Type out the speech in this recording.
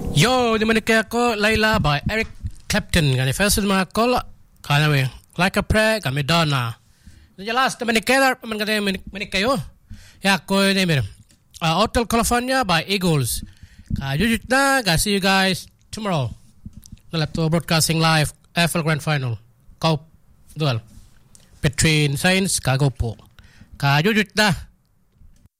Yo, di mana ko Layla by Eric Clapton. Kani first mga call kami Like a Prayer kami Donna. Jelas di mana kaya man kaya mana kayo. Ya ko ni mir. Hotel California by Eagles. Jujut na. See you guys tomorrow. Nalapto broadcasting live AFL Grand Final. Kau duel between Saints kagopo. Jujut na.